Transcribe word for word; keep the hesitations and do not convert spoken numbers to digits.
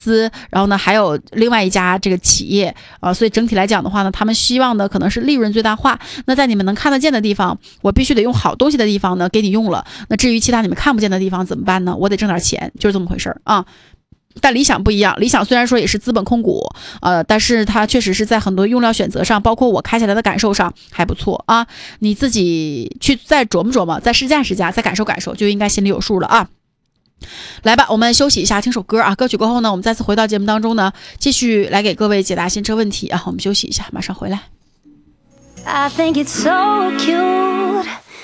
资，然后呢还有另外一家这个企业啊、呃，所以整体来讲的话呢，他们希望的可能是利润最大化。那在你们能看得见的地方，我必须得用好东西的地方呢给你用了，那至于其他你们看不见的地方怎么办呢？我得挣点钱，就是这么回事啊。但理想不一样，理想虽然说也是资本控股，呃，但是它确实是在很多用料选择上，包括我开起来的感受上还不错啊。你自己去再琢磨琢磨，再试驾试驾，再感受感受，就应该心里有数了啊。来吧，我们休息一下，听首歌啊。歌曲过后呢，我们再次回到节目当中呢，继续来给各位解答新车问题啊。我们休息一下，马上回来。 I think it's so cute